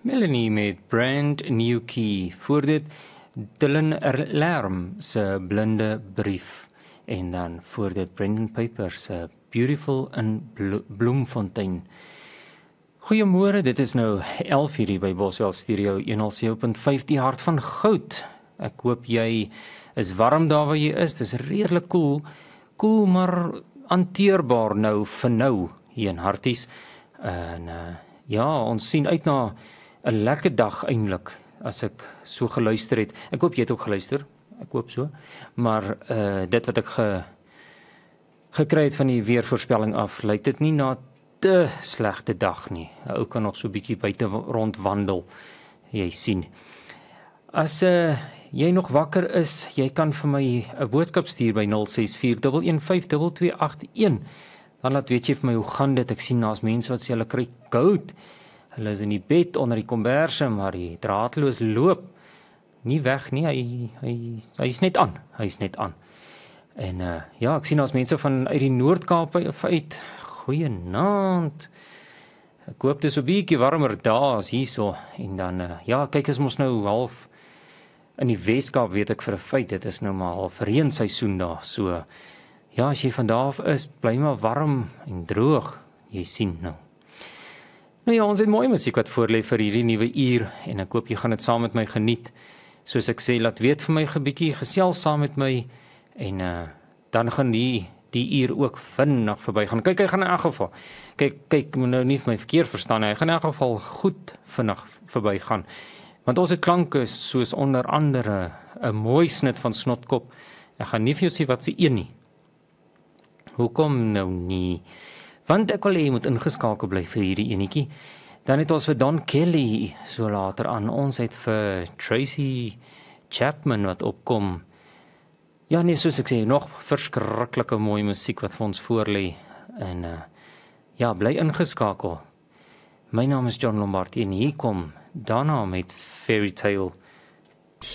Melanie met Brand New Key, voor dit Dylan Lerm se Blinde Brief en dan voor dit Brendan Piper se Beautiful in Bloemfontein. Goeiemôre, dit is nou 11 hier by Boswell Stereo 107.5 die hart van goud. Ek hoop jy is warm daar waar jy is. Dit is redelik koel maar hanteerbaar nou vir nou hier in Harties. En ja, ons sien uit na 'n lekker dag eintlik as ek so geluister het. Ek hoop jy het ook geluister. Ek hoop so. Maar dit wat ek gekry het van die weervoorspelling af, lyk dit nie na te slegte dag nie. Ou kan nog so 'n bietjie buite rondwandel. Jy sien. As jy nog wakker is, jy kan vir my 'n boodskap stuur by 0641152281. Dan laat weet jy vir my hoe gaan dit. Ek sien daar's mense wat sê hulle kry koud. Hulle is in die bed onder die komberse, maar die draadloos loop nie weg nie. Hy is net aan. Hy's net aan. En ja, ek sien daar's mense van uit die Noord-Kaap uit. Goeienaand. Ek hoop dit is 'n bietjie warmer daar as hierso. En dan ja, kyk as mos nou half in die Weskaap weet ek vir 'n feit, dit is nou maar half reenseisoen daar. So ja, as jy van daar af is, bly maar warm en droog. Jy sien nou. Nou ja, ons het mooi musiek wat voorlê vir hierdie nuwe uur en ek hoop jy gaan dit saam met my geniet. Soos ek sê, laat weet vir my 'n bietjie gesels saam met my en dan gaan die uur ook vinnig verbygaan. Kyk, hy gaan in elk geval. Kyk, moet nou nie vir my verkeerd verstaan nie. Hy gaan in elk geval goed vinnig verbygaan. Want ons het klanke soos onder andere 'n mooi snit van Snotkop. Ek gaan nie vir jou sê wat se een nie. Hoekom nou nie? Want ek wil hê jy moet ingeskakel bly vir hierdie enetjie. Dan het ons vir Don Kelly so later aan. Ons het vir Tracy Chapman wat opkom. Ja nee, soos ek sê, nog verskriklike mooi musiek wat vir ons voorlê. En ja, bly ingeskakel. My naam is John Lombardi en hier kom Dana met Fairy Tale.